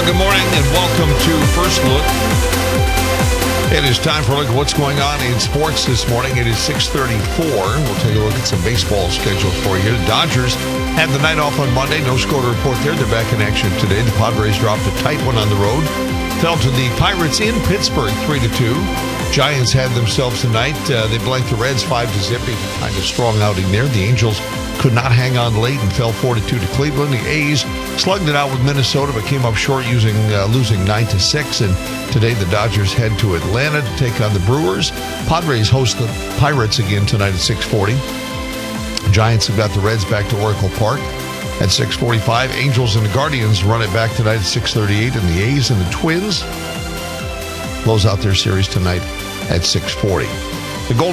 Good morning and welcome to First Look. It is time for a look at what's going on in sports this morning. It is 6:34. We'll take a look at some baseball schedules for you. The Dodgers had the night off on Monday. No score to report there. They're back in action today. The Padres dropped a tight one on the road. Fell to the Pirates in Pittsburgh 3-2. Giants had themselves a night. They blanked the Reds 5-0. Kind of strong outing there. The Angels could not hang on late and fell 4-2 to Cleveland. The A's slugged it out with Minnesota, but came up short losing 9-6. And today the Dodgers head to Atlanta to take on the Brewers. Padres host the Pirates again tonight at 6:40. Giants have got the Reds back to Oracle Park at 6:45. Angels and the Guardians run it back tonight at 6:38. And the A's and the Twins close out their series tonight at 6:40.